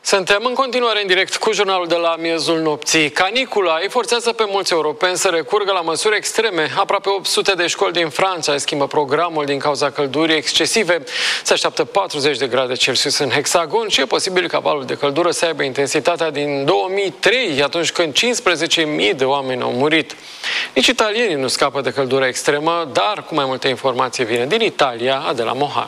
Suntem în continuare în direct cu jurnalul de la miezul nopții. Canicula îi forțează pe mulți europeni să recurgă la măsuri extreme. Aproape 800 de școli din Franța schimbă programul din cauza căldurii excesive. Se așteaptă 40 de grade Celsius în hexagon și e posibil ca valul de căldură să aibă intensitatea din 2003, atunci când 15.000 de oameni au murit. Nici italienii nu scapă de căldura extremă, dar cu mai multe informații vine din Italia, Adela Mohan.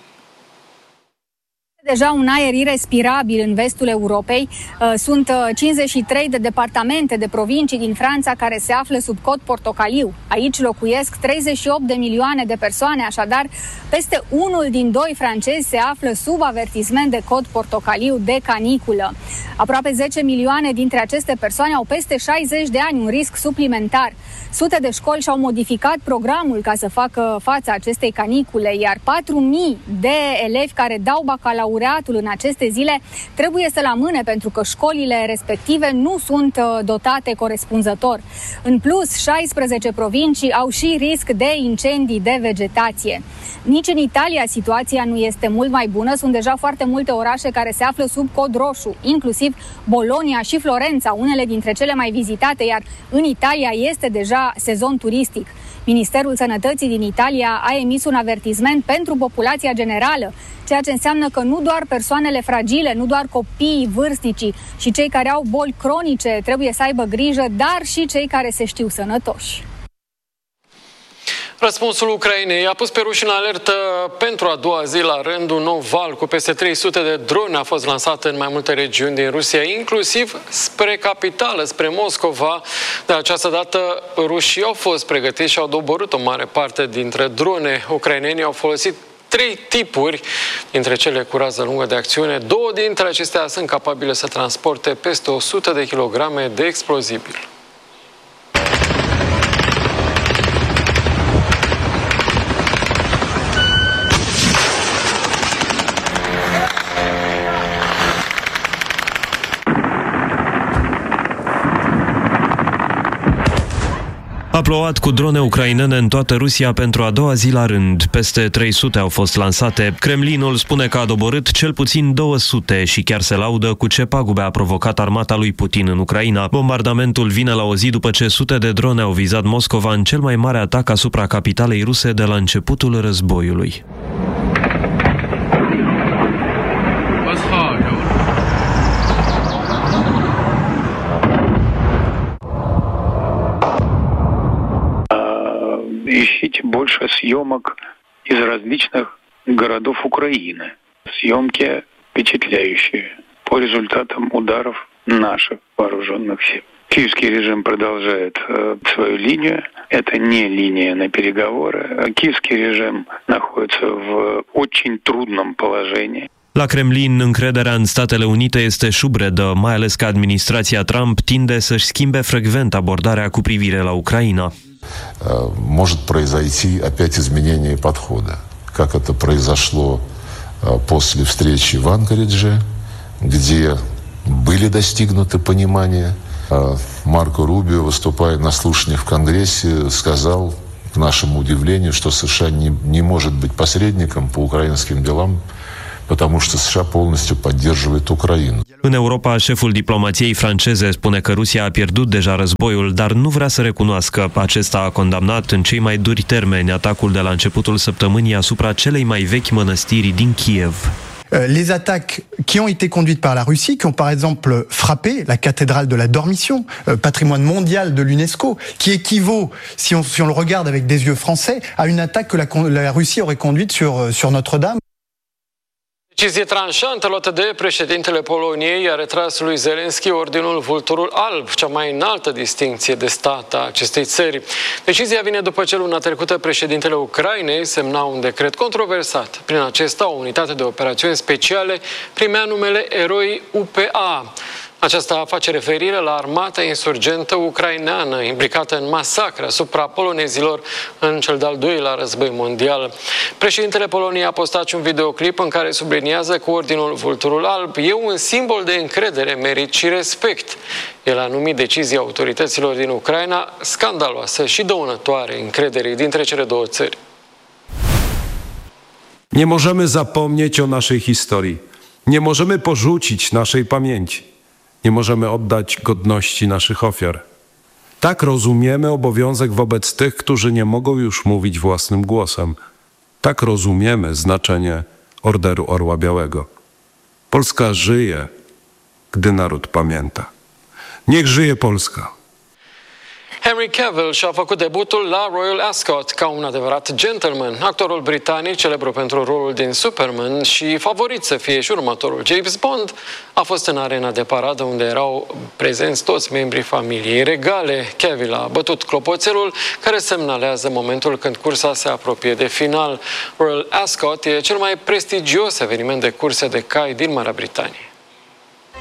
Deja un aer irespirabil în vestul Europei. Sunt 53 de departamente, de provincii din Franța care se află sub cod portocaliu. Aici locuiesc 38 de milioane de persoane, așadar peste unul din doi francezi se află sub avertisment de cod portocaliu de caniculă. Aproape 10 milioane dintre aceste persoane au peste 60 de ani, un risc suplimentar. Sute de școli și-au modificat programul ca să facă față acestei canicule, iar 4.000 de elevi care dau bacalaureatul în aceste zile trebuie să-l amâne pentru că școlile respective nu sunt dotate corespunzător. În plus, 16 provincii au și risc de incendii de vegetație. Nici în Italia situația nu este mult mai bună. Sunt deja foarte multe orașe care se află sub cod roșu, inclusiv Bologna și Florența, unele dintre cele mai vizitate, iar în Italia este deja sezon turistic. Ministerul Sănătății din Italia a emis un avertisment pentru populația generală, ceea ce înseamnă că nu doar persoanele fragile, nu doar copiii, vârstnicii și cei care au boli cronice trebuie să aibă grijă, dar și cei care se știu sănătoși. Răspunsul Ucrainei a pus pe ruși în alertă pentru a doua zi la rând. Un nou val cu peste 300 de drone a fost lansat în mai multe regiuni din Rusia, inclusiv spre capitală, spre Moscova. De această dată, rușii au fost pregătiți și au doborât o mare parte dintre drone. Ucrainenii au folosit 3 tipuri dintre cele cu rază lungă de acțiune. 2 dintre acestea sunt capabile să transporte peste 100 de kilograme de explozibili. A plouat cu drone ucrainene în toată Rusia pentru a doua zi la rând. Peste 300 au fost lansate. Kremlinul spune că a doborât cel puțin 200 și chiar se laudă cu ce pagube a provocat armata lui Putin în Ucraina. Bombardamentul vine la o zi după ce sute de drone au vizat Moscova în cel mai mare atac asupra capitalei ruse de la începutul războiului. Ищите больше съемок из различных городов Украины. Съемки впечатляющие по результатам ударов наших вооруженных сил. Киевский режим продолжает свою линию. Это не линия на переговоры. Киевский режим находится в очень трудном положении. La Kremlin, încrederea în Statele Unite este șubredă, mai ales că administrația Trump tinde să-și schimbe frecvent abordarea cu privire la Ucraina. Может произойти опять изменение подхода, как это произошло после встречи в Анкоридже, где были достигнуты понимания. Марко Рубио, выступая на слушаниях в Конгрессе, сказал, к нашему удивлению, что США не может быть посредником по украинским делам, потому что США полностью поддерживает Украину. În Europa, șeful diplomației franceze spune că Rusia a pierdut deja războiul, dar nu vrea să recunoască. Acesta a condamnat în cei mai duri termeni atacul de la începutul săptămânii asupra celei mai vechi mănăstiri din Kiev. Les attaques qui ont été conduites par la Russie, qui ont par exemple frappé la cathédrale de la Dormition, patrimoine mondial de l'UNESCO, qui équivaut, si on le regarde avec des yeux français, à une attaque que la Russie aurait conduite sur Notre-Dame. Decizie tranșantă luată de președintele Poloniei i-a retras lui Zelenski ordinul Vulturul Alb, cea mai înaltă distincție de stat a acestei țări. Decizia vine după ce luna trecută președintele Ucrainei semna un decret controversat. Prin acesta, o unitate de operațiuni speciale primea numele Eroi UPA. Aceasta face referire la armata insurgentă ucraineană implicată în masacre asupra polonezilor în cel de-al doilea război mondial. Președintele Poloniei a postat un videoclip în care subliniază că ordinul Vulturul Alb e un simbol de încredere, merit și respect. El a numit decizia autorităților din Ucraina scandaloasă și dăunătoare încrederii dintre cele două țări. Nie możemy zapomnieć o naszej historii. Nie możemy porzucić naszej pamięci. Nie możemy oddać godności naszych ofiar. Tak rozumiemy obowiązek wobec tych, którzy nie mogą już mówić własnym głosem. Tak rozumiemy znaczenie Orderu Orła Białego. Polska żyje, gdy naród pamięta. Niech żyje Polska! Henry Cavill și-a făcut debutul la Royal Ascot ca un adevărat gentleman. Actorul britanic, celebru pentru rolul din Superman și favorit să fie și următorul James Bond, a fost în arena de paradă unde erau prezenți toți membrii familiei regale. Cavill a bătut clopoțelul care semnalează momentul când cursa se apropie de final. Royal Ascot e cel mai prestigios eveniment de curse de cai din Marea Britanie.